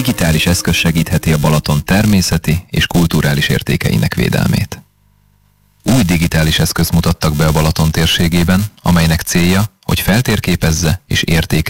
digitális eszköz segítheti a Balaton természeti és kulturális értékeinek védelmét. Új digitális eszközt mutattak be a Balaton térségében, amelynek célja, hogy feltérképezze és értékelje